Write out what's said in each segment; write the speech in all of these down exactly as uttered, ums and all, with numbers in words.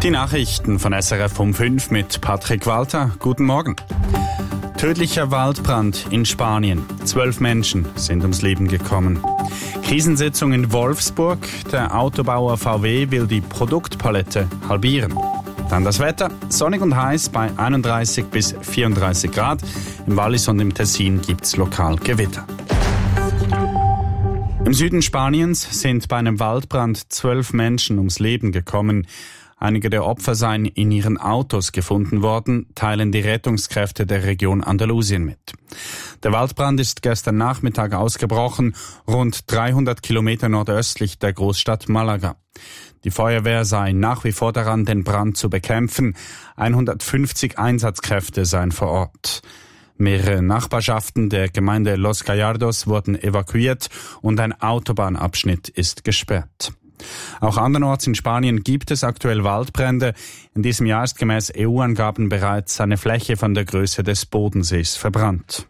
Die Nachrichten von S R F um fünf mit Patrick Walter. Guten Morgen. Tödlicher Waldbrand in Spanien. Zwölf Menschen sind ums Leben gekommen. Krisensitzung in Wolfsburg. Der Autobauer V W will die Produktpalette halbieren. Dann das Wetter. Sonnig und heiß bei einunddreißig bis vierunddreißig Grad. Im Wallis und im Tessin gibt's lokal Gewitter. Im Süden Spaniens sind bei einem Waldbrand zwölf Menschen ums Leben gekommen. Einige der Opfer seien in ihren Autos gefunden worden, teilen die Rettungskräfte der Region Andalusien mit. Der Waldbrand ist gestern Nachmittag ausgebrochen, rund dreihundert Kilometer nordöstlich der Großstadt Malaga. Die Feuerwehr sei nach wie vor daran, den Brand zu bekämpfen. hundertfünfzig Einsatzkräfte seien vor Ort. Mehrere Nachbarschaften der Gemeinde Los Gallardos wurden evakuiert und ein Autobahnabschnitt ist gesperrt. Auch andernorts in Spanien gibt es aktuell Waldbrände. In diesem Jahr ist gemäß E U-Angaben bereits eine Fläche von der Größe des Bodensees verbrannt.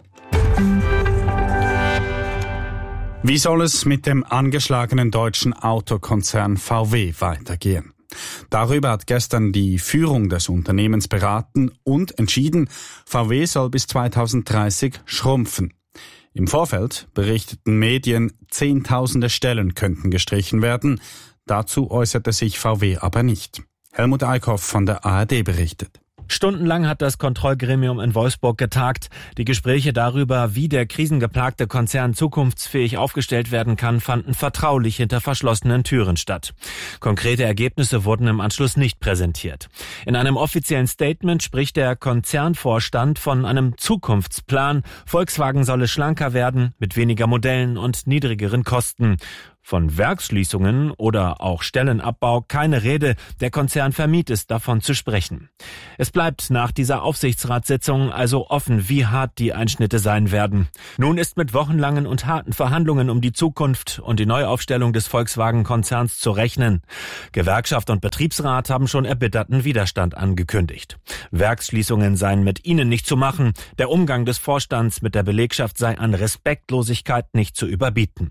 Wie soll es mit dem angeschlagenen deutschen Autokonzern V W weitergehen? Darüber hat gestern die Führung des Unternehmens beraten und entschieden, V W soll bis zweitausenddreißig schrumpfen. Im Vorfeld berichteten Medien, Zehntausende Stellen könnten gestrichen werden. Dazu äußerte sich V W aber nicht. Helmut Eickhoff von der A R D berichtet. Stundenlang hat das Kontrollgremium in Wolfsburg getagt. Die Gespräche darüber, wie der krisengeplagte Konzern zukunftsfähig aufgestellt werden kann, fanden vertraulich hinter verschlossenen Türen statt. Konkrete Ergebnisse wurden im Anschluss nicht präsentiert. In einem offiziellen Statement spricht der Konzernvorstand von einem Zukunftsplan. Volkswagen solle schlanker werden, mit weniger Modellen und niedrigeren Kosten. Von Werksschließungen oder auch Stellenabbau keine Rede. Der Konzern vermied es, davon zu sprechen. Es bleibt nach dieser Aufsichtsratssitzung also offen, wie hart die Einschnitte sein werden. Nun ist mit wochenlangen und harten Verhandlungen um die Zukunft und die Neuaufstellung des Volkswagen-Konzerns zu rechnen. Gewerkschaft und Betriebsrat haben schon erbitterten Widerstand angekündigt. Werksschließungen seien mit ihnen nicht zu machen. Der Umgang des Vorstands mit der Belegschaft sei an Respektlosigkeit nicht zu überbieten.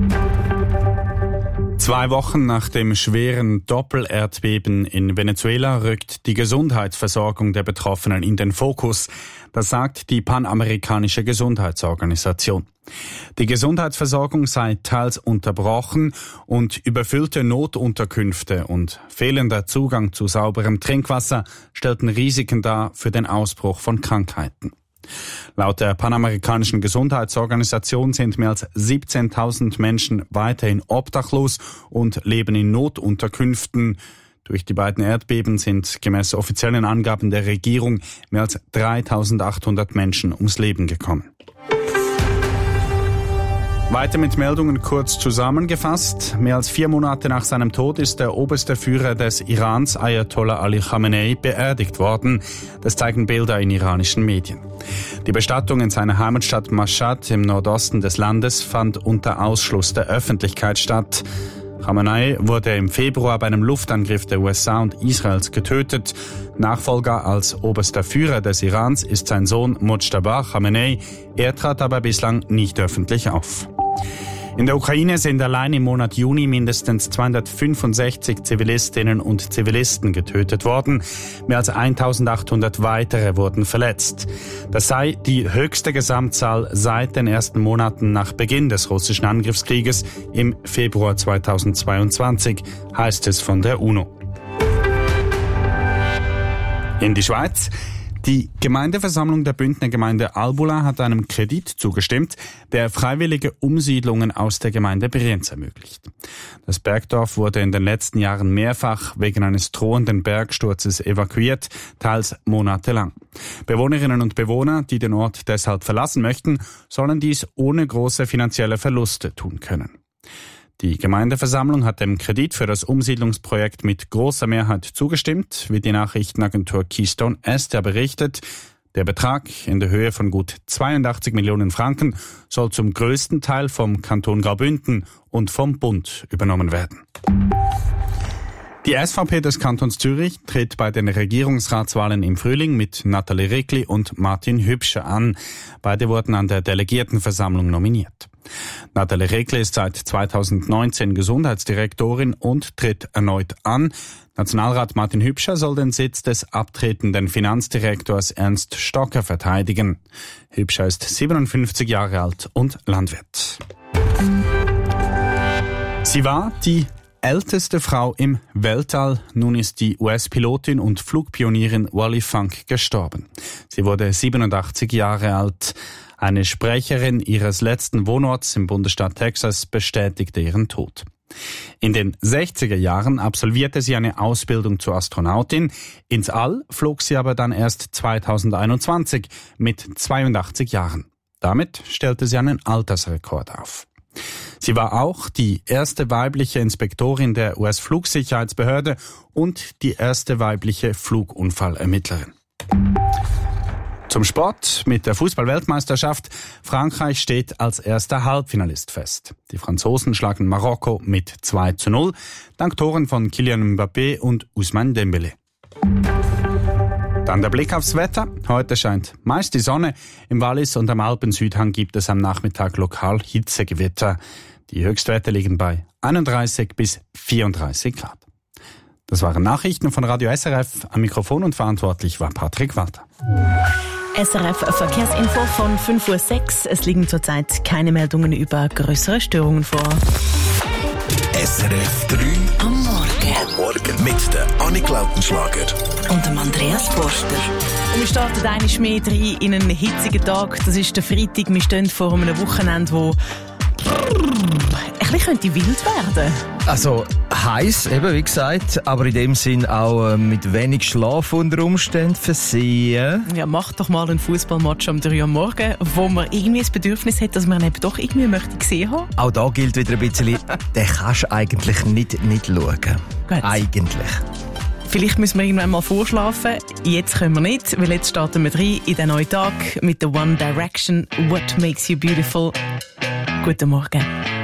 Zwei Wochen nach dem schweren Doppelerdbeben in Venezuela rückt die Gesundheitsversorgung der Betroffenen in den Fokus. Das sagt die Panamerikanische Gesundheitsorganisation. Die Gesundheitsversorgung sei teils unterbrochen und überfüllte Notunterkünfte und fehlender Zugang zu sauberem Trinkwasser stellten Risiken dar für den Ausbruch von Krankheiten. Laut der Panamerikanischen Gesundheitsorganisation sind mehr als siebzehntausend Menschen weiterhin obdachlos und leben in Notunterkünften. Durch die beiden Erdbeben sind gemäß offiziellen Angaben der Regierung mehr als dreitausendachthundert Menschen ums Leben gekommen. Weiter mit Meldungen kurz zusammengefasst. Mehr als vier Monate nach seinem Tod ist der oberste Führer des Irans, Ayatollah Ali Khamenei, beerdigt worden. Das zeigen Bilder in iranischen Medien. Die Bestattung in seiner Heimatstadt Mashhad im Nordosten des Landes fand unter Ausschluss der Öffentlichkeit statt. Khamenei wurde im Februar bei einem Luftangriff der U S A und Israels getötet. Nachfolger als oberster Führer des Irans ist sein Sohn Mojtaba Khamenei. Er trat aber bislang nicht öffentlich auf. In der Ukraine sind allein im Monat Juni mindestens zweihundertfünfundsechzig Zivilistinnen und Zivilisten getötet worden. Mehr als eintausendachthundert weitere wurden verletzt. Das sei die höchste Gesamtzahl seit den ersten Monaten nach Beginn des russischen Angriffskrieges im Februar zweitausendzweiundzwanzig, heißt es von der UNO. In die Schweiz. Die Gemeindeversammlung der Bündner Gemeinde Albula hat einem Kredit zugestimmt, der freiwillige Umsiedlungen aus der Gemeinde Brienz ermöglicht. Das Bergdorf wurde in den letzten Jahren mehrfach wegen eines drohenden Bergsturzes evakuiert, teils monatelang. Bewohnerinnen und Bewohner, die den Ort deshalb verlassen möchten, sollen dies ohne große finanzielle Verluste tun können. Die Gemeindeversammlung hat dem Kredit für das Umsiedlungsprojekt mit großer Mehrheit zugestimmt, wie die Nachrichtenagentur Keystone Aster berichtet. Der Betrag in der Höhe von gut zweiundachtzig Millionen Franken soll zum größten Teil vom Kanton Graubünden und vom Bund übernommen werden. Die S V P des Kantons Zürich tritt bei den Regierungsratswahlen im Frühling mit Nathalie Rickli und Martin Hübscher an. Beide wurden an der Delegiertenversammlung nominiert. Nathalie Regler ist seit zweitausendneunzehn Gesundheitsdirektorin und tritt erneut an. Nationalrat Martin Hübscher soll den Sitz des abtretenden Finanzdirektors Ernst Stocker verteidigen. Hübscher ist siebenundfünfzig Jahre alt und Landwirt. Sie war die älteste Frau im Weltall. Nun ist die U S-Pilotin und Flugpionierin Wally Funk gestorben. Sie wurde siebenundachtzig Jahre alt. Eine Sprecherin ihres letzten Wohnorts im Bundesstaat Texas bestätigte ihren Tod. In den sechziger Jahren absolvierte sie eine Ausbildung zur Astronautin. Ins All flog sie aber dann erst zweitausendeinundzwanzig mit zweiundachtzig Jahren. Damit stellte sie einen Altersrekord auf. Sie war auch die erste weibliche Inspektorin der U S-Flugsicherheitsbehörde und die erste weibliche Flugunfallermittlerin. Zum Sport mit der Fußball-Weltmeisterschaft. Frankreich steht als erster Halbfinalist fest. Die Franzosen schlagen Marokko mit zwei zu null, dank Toren von Kylian Mbappé und Ousmane Dembélé. Dann der Blick aufs Wetter. Heute scheint meist die Sonne. Im Wallis und am Alpensüdhang gibt es am Nachmittag lokal Hitzegewitter. Die Höchstwerte liegen bei einunddreißig bis vierunddreißig Grad. Das waren Nachrichten von Radio S R F. Am Mikrofon und verantwortlich war Patrick Walter. S R F Verkehrsinfo von fünf Uhr sechs. Es liegen zurzeit keine Meldungen über größere Störungen vor. S R F drei am Morgen. Am Morgen mit der Annik Lautenschlager Und dem Andreas Forster. Und wir starten einmal mehr rein in einen hitzigen Tag. Das ist der Freitag. Wir stehen vor einem Wochenende, wo ein bisschen könnte wild werden. Also heiß, eben wie gesagt, aber in dem Sinn auch äh, mit wenig Schlaf unter Umständen versehen. Ja, mach doch mal einen Fußballmatch am drei Uhr am Morgen, wo man irgendwie das Bedürfnis hat, dass man ihn eben doch irgendwie möchte gesehen haben. Auch da gilt wieder ein bisschen, den kannst du eigentlich nicht, nicht schauen. Gut. Eigentlich. Vielleicht müssen wir irgendwann mal vorschlafen. Jetzt können wir nicht, weil jetzt starten wir rein in den neuen Tag mit der One Direction. What makes you beautiful? Guten Morgen.